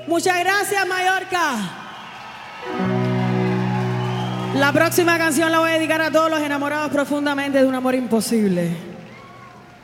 Muchas gracias, Mallorca. La próxima canción la voy a dedicar a todos los enamorados profundamente de un amor imposible.